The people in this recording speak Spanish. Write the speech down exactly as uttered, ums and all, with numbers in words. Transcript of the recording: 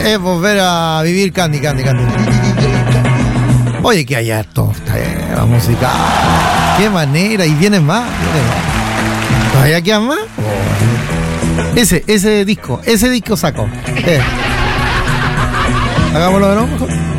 Es volver a vivir Candy, Candy, Candy. Oye, que hay harto tema musical. Qué manera, y vienen más, vienen más. ¿Todavía quedan más? Oh. Ese, ese disco, ese disco sacó. Eh. Hagámoslo de nuevo mejor.